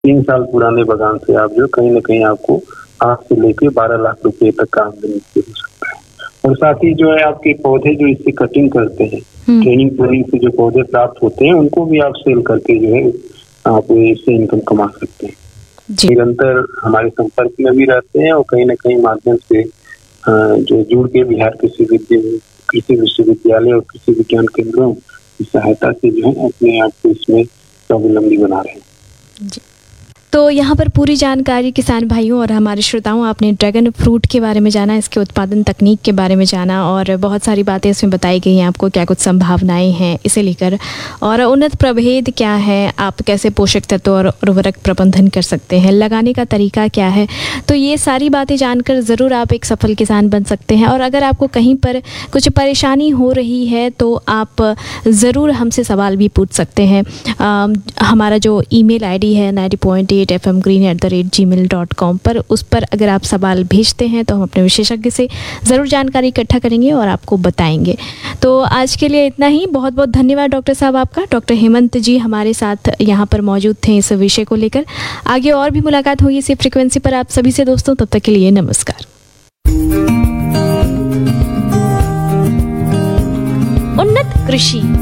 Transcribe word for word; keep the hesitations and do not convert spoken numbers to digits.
तीन साल पुराने बगान से आप जो कहीं ना कहीं आपको आठ से लेके बारह लाख रुपए तक का आमदनी हो सकता है। और साथ ही जो है आपके पौधे जो इससे कटिंग करते हैं, ट्रेनिंग ट्रेनिंग से जो पौधे प्राप्त होते हैं उनको भी आप सेल करके जो है आप इससे इनकम कमा सकते हैं। निरंतर हमारे संपर्क में भी रहते हैं और कहीं ना कहीं माध्यम से जो जुड़ के बिहार कृषि विद्या कृषि विश्वविद्यालय और कृषि विज्ञान केंद्रों की सहायता से जो है अपने आप को इसमें स्वावलंबी बना रहे हैं। जी। तो यहाँ पर पूरी जानकारी किसान भाइयों और हमारे श्रोताओं, आपने ड्रैगन फ्रूट के बारे में जाना, इसके उत्पादन तकनीक के बारे में जाना और बहुत सारी बातें इसमें बताई गई हैं आपको, क्या कुछ संभावनाएं हैं इसे लेकर और उन्नत प्रभेद क्या है, आप कैसे पोषक तत्व और उर्वरक प्रबंधन कर सकते हैं, लगाने का तरीका क्या है। तो ये सारी बातें जानकर ज़रूर आप एक सफल किसान बन सकते हैं। और अगर आपको कहीं पर कुछ परेशानी हो रही है तो आप ज़रूर हमसे सवाल भी पूछ सकते हैं। आ, हमारा जो ईमेल आईडी है ninety point eight F M green at the rate ji mail dot com पर, उस पर अगर आप सवाल भेजते हैं तो हम अपने विशेषज्ञ से ज़रूर जानकारी इकट्ठा करेंगे और आपको बताएंगे। तो आज के लिए इतना ही। बहुत बहुत धन्यवाद डॉक्टर साहब आपका। डॉक्टर हेमंत जी हमारे साथ यहाँ पर मौजूद थे इस विषय को लेकर। आगे और भी मुलाकात होगी इसी फ्रिक्वेंसी पर आप सभी से दोस्तों, तब तक के लिए नमस्कार। उन्नत कृषि